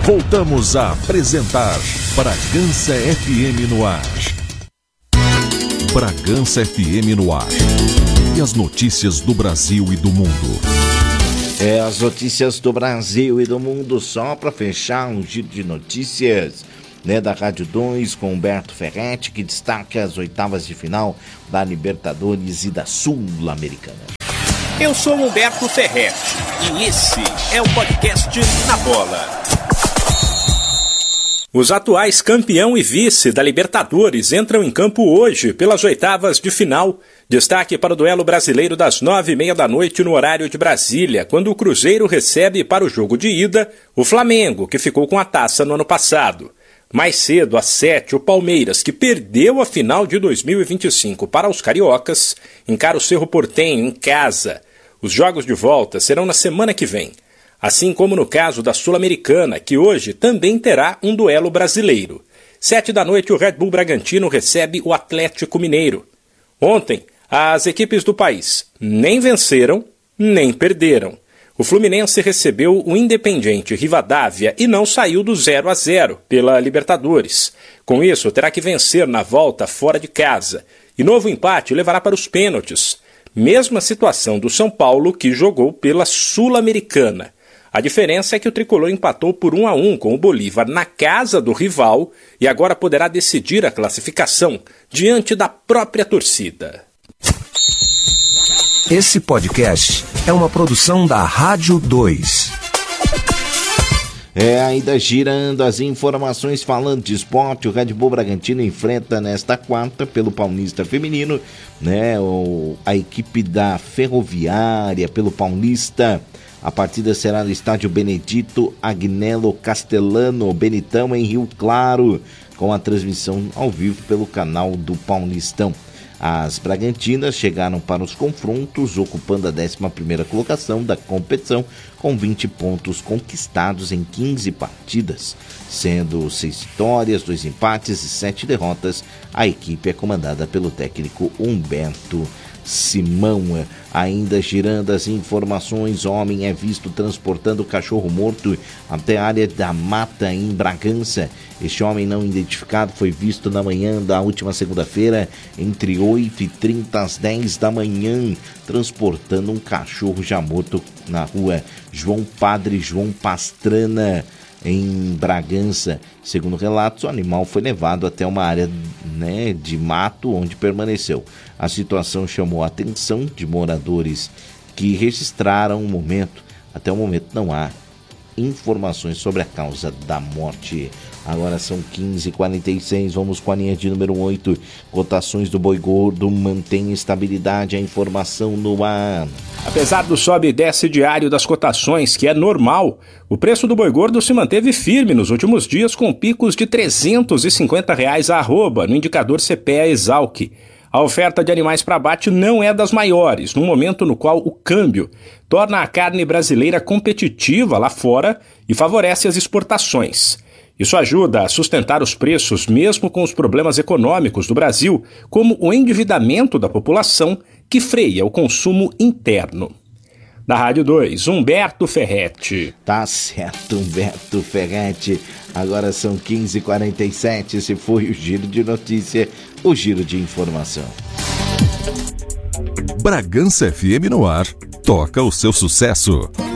Voltamos a apresentar Bragança FM no ar. Bragança FM no ar. E as notícias do Brasil e do mundo. As notícias do Brasil e do mundo, só para fechar um giro de notícias, da Rádio 2 com Humberto Ferretti, que destaca as oitavas de final da Libertadores e da Sul-Americana. Eu sou Humberto Ferretti e esse é o podcast Na Bola. Os atuais campeão e vice da Libertadores entram em campo hoje pelas oitavas de final. Destaque para o duelo brasileiro das 9h30 da noite no horário de Brasília, quando o Cruzeiro recebe para o jogo de ida o Flamengo, que ficou com a taça no ano passado. Mais cedo, às 7h, o Palmeiras, que perdeu a final de 2025 para os cariocas, encara o Cerro Porteño em casa. Os jogos de volta serão na semana que vem. Assim como no caso da Sul-Americana, que hoje também terá um duelo brasileiro. 7h da noite, o Red Bull Bragantino recebe o Atlético Mineiro. Ontem, as equipes do país nem venceram, nem perderam. O Fluminense recebeu o Independiente Rivadavia e não saiu do 0-0 pela Libertadores. Com isso, terá que vencer na volta fora de casa. E novo empate levará para os pênaltis. Mesma situação do São Paulo, que jogou pela Sul-Americana. A diferença é que o tricolor empatou por 1-1 com o Bolívar na casa do rival e agora poderá decidir a classificação diante da própria torcida. Esse podcast é uma produção da Rádio 2. Ainda girando as informações falando de esporte, o Red Bull Bragantino enfrenta nesta quarta pelo Paulista Feminino, a equipe da Ferroviária pelo Paulista. A partida será no estádio Benedito Agnello Castellano, Benitão, em Rio Claro, com a transmissão ao vivo pelo canal do Paulistão. As Bragantinas chegaram para os confrontos, ocupando a 11ª colocação da competição, com 20 pontos conquistados em 15 partidas, sendo 6 vitórias, 2 empates e 7 derrotas. A equipe é comandada pelo técnico Humberto Simão. Ainda girando as informações, homem é visto transportando cachorro morto até a área da mata em Bragança. Este homem não identificado foi visto na manhã da última segunda-feira, entre 8h30 às 10 da manhã, transportando um cachorro já morto na rua Padre João Pastrana, em Bragança. Segundo relatos, o animal foi levado até uma área de mato onde permaneceu. A situação chamou a atenção de moradores que registraram o momento. Até o momento não há informações sobre a causa da morte. Agora são 15h46, vamos com a linha de número 8. Cotações do boi gordo mantém estabilidade, a informação no ar. Apesar do sobe e desce diário das cotações, que é normal, o preço do boi gordo se manteve firme nos últimos dias, com picos de R$ 350 a arroba no indicador CPEA-Exalc. A oferta de animais para abate não é das maiores, num momento no qual o câmbio torna a carne brasileira competitiva lá fora e favorece as exportações. Isso ajuda a sustentar os preços mesmo com os problemas econômicos do Brasil, como o endividamento da população, que freia o consumo interno. Da Rádio 2, Humberto Ferretti. Tá certo, Humberto Ferretti. Agora são 15h47, esse foi o Giro de Notícia, o Giro de Informação. Bragança FM no ar, toca o seu sucesso.